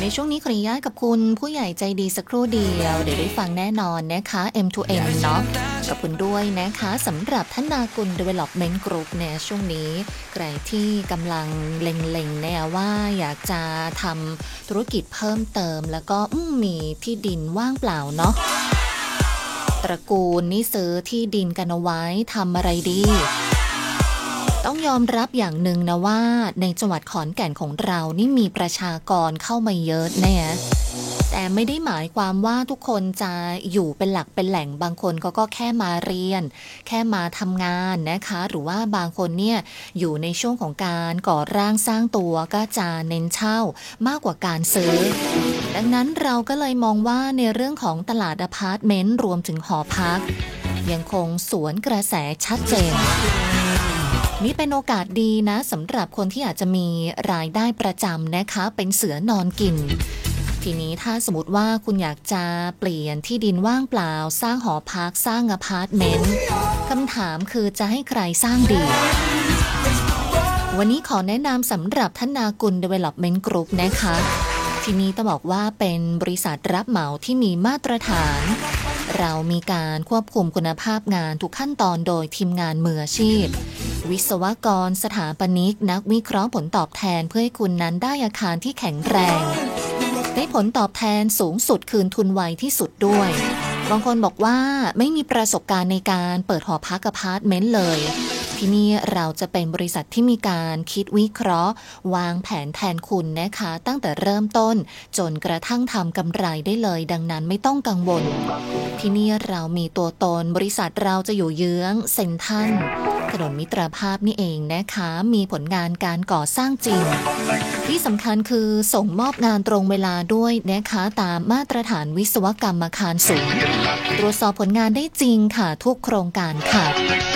ในช่วงนี้ขออนุญาตกับคุณผู้ใหญ่ใจดีสักครู่เดียวเดี๋ยวได้ฟังแน่นอนนะคะ M2M เนาะกับคุณด้วยนะคะสำหรับธนากุล Development Group เนี่ยช่วงนี้ใครที่กำลังเล็งๆเนี่ยว่าอยากจะทำธุรกิจเพิ่มเติมแล้วก็มีที่ดินว่างเปล่าเนาะตระกูลนี่ซื้อที่ดินกันเอาไว้ทำอะไรดีต้องยอมรับอย่างหนึ่งนะว่าในจังหวัดขอนแก่นของเรานี่มีประชากรเข้ามาเยอะแน่แต่ไม่ได้หมายความว่าทุกคนจะอยู่เป็นหลักเป็นแหล่งบางคนก็แค่มาเรียนแค่มาทำงานนะคะหรือว่าบางคนเนี่ยอยู่ในช่วงของการก่อร่างสร้างตัวก็จะเน้นเช่ามากกว่าการซื้อดังนั้นเราก็เลยมองว่าในเรื่องของตลาดอพาร์ตเมนต์รวมถึงหอพักยังคงสวนกระแสชัดเจนนี่เป็นโอกาสดีนะสำหรับคนที่อาจจะมีรายได้ประจำนะคะเป็นเสือนอนกินทีนี้ถ้าสมมติว่าคุณอยากจะเปลี่ยนที่ดินว่างเปล่าสร้างหอพักสร้างอพาร์ตเมนต์คำถามคือจะให้ใครสร้างดีวันนี้ขอแนะนำสำหรับธนากุล Development Group นะคะที่นี้ต้องบอกว่าเป็นบริษัทรับเหมาที่มีมาตรฐานเรามีการควบคุมคุณภาพงานทุกขั้นตอนโดยทีมงานมืออาชีพวิศวกรสถาปนิกนักวิเคราะห์ผลตอบแทนเพื่อให้คุณนั้นได้อาคารที่แข็งแรงได้ผลตอบแทนสูงสุดคืนทุนไวที่สุดด้วยบางคนบอกว่าไม่มีประสบการณ์ในการเปิดหอพักอพาร์ตเมนต์เลยที่นี่เราจะเป็นบริษัทที่มีการคิดวิเคราะห์วางแผนแทนคุณนะคะตั้งแต่เริ่มต้นจนกระทั่งทำกำไรได้เลยดังนั้นไม่ต้องกังวลที่นี่เรามีตัวตนบริษัทเราจะอยู่เยื้องเซ็นทรัลถนนมิตรภาพนี่เองนะคะมีผลงานการก่อสร้างจริงที่สำคัญคือส่งมอบงานตรงเวลาด้วยนะคะตามมาตรฐานวิศวกรรมอาคารสูงตรวจสอบผลงานได้จริงค่ะทุกโครงการค่ะ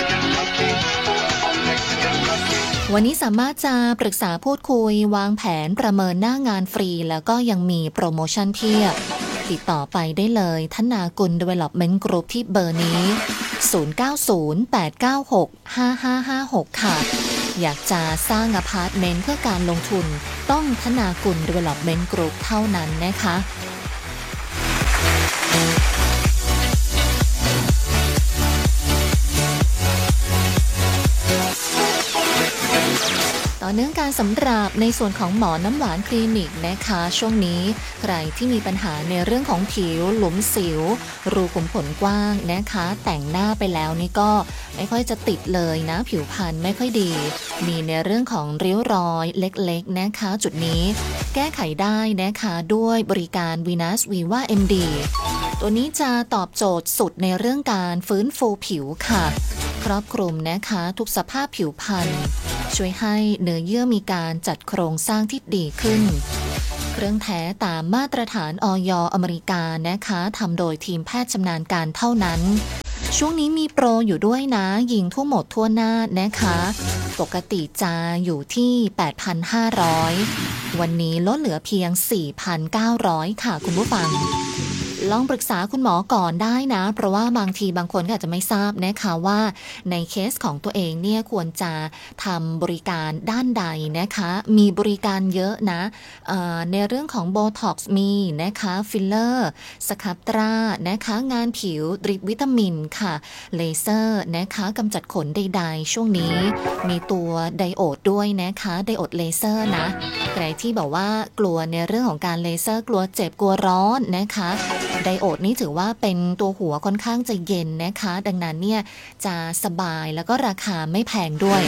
วันนี้สามารถจะปรึกษาพูดคุยวางแผนประเมินหน้างานฟรีแล้วก็ยังมีโปรโมชั่นเพียบติดต่อไปได้เลยธนากุล Development Group ที่เบอร์นี้0908965556ค่ะอยากจะสร้างอพาร์ตเมนต์เพื่อการลงทุนต้องธนากุล Development Group เท่านั้นนะคะต่อเนื่องการสำหรับในส่วนของหมอน้ำหวานคลินิกนะคะช่วงนี้ใครที่มีปัญหาในเรื่องของผิวหลุมสิวรูขุมขนกว้างนะคะแต่งหน้าไปแล้วนี่ก็ไม่ค่อยจะติดเลยนะผิวพรรณไม่ค่อยดีมีในเรื่องของริ้วรอยเล็กๆนะคะจุดนี้แก้ไขได้นะคะด้วยบริการ Venus Viva MD ตัวนี้จะตอบโจทย์สุดในเรื่องการฟื้นฟูผิวค่ะครอบคลุมนะคะทุกสภาพผิวพรรณช่วยให้เนื้อเยื่อมีการจัดโครงสร้างที่ดีขึ้นเครื่องแท้ตามมาตรฐานอย.อเมริกานะคะทำโดยทีมแพทย์ชำนาญการเท่านั้นช่วงนี้มีโปรอยู่ด้วยนะยิงทั่วหมดทั่วหน้านะคะปกติจะอยู่ที่ 8,500 วันนี้ลดเหลือเพียง 4,900 ค่ะคุณผู้ฟังลองปรึกษาคุณหมอก่อนได้นะเพราะว่าบางทีบางคนก็อาจจะไม่ทราบนะคะว่าในเคสของตัวเองเนี่ยควรจะทำบริการด้านใดนะคะมีบริการเยอะนะในเรื่องของโบท็อกซ์มีนะคะฟิลเลอร์สครับตรานะคะงานผิวดริปวิตามินค่ะเลเซอร์นะคะกำจัดขนใดๆช่วงนี้มีตัวไดโอดด้วยนะคะไดโอดเลเซอร์นะใครที่บอกว่ากลัวในเรื่องของการเลเซอร์กลัวเจ็บกลัวร้อนนะคะไดโอดนี้ถือว่าเป็นตัวหัวค่อนข้างจะเย็นนะคะดังนั้นเนี่ยจะสบายแล้วก็ราคาไม่แพงด้วย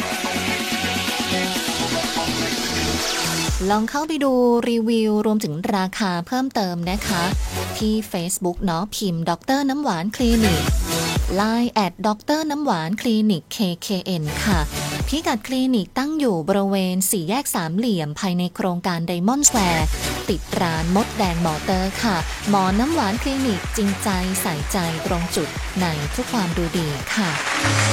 ลองเข้าไปดูรีวิวรวมถึงราคาเพิ่มเติมนะคะที่ Facebook เนาะพิมพ์ดร.น้ำหวานคลินิก LINE ดร.น้ำหวานคลินิก KKN ค่ะพิกัดคลินิกตั้งอยู่บริเวณ4แยกสามเหลี่ยมภายในโครงการไดมอนด์สแควร์ติดร้านมดแดงมอเตอร์ค่ะหมอน้ำหวานคลินิกจริงใจใส่ใจตรงจุดในทุกความดูดีค่ะ